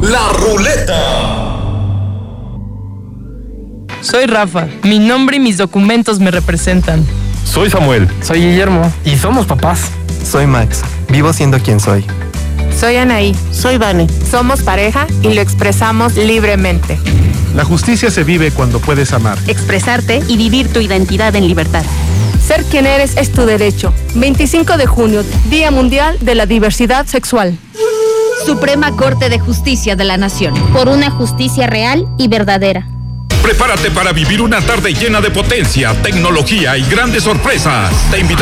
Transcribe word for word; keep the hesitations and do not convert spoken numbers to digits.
La Ruleta. Soy Rafa. Mi nombre y mis documentos me representan. Soy Samuel. Soy Guillermo. Y somos papás. Soy Max. Vivo siendo quien soy. Soy Anaí. Soy Vane. Somos pareja y lo expresamos libremente. La justicia se vive cuando puedes amar, expresarte y vivir tu identidad en libertad. Ser quien eres es tu derecho. veinticinco de junio, Día Mundial de la Diversidad Sexual. Suprema Corte de Justicia de la Nación. Por una justicia real y verdadera. Prepárate para vivir una tarde llena de potencia, tecnología y grandes sorpresas. Te invitamos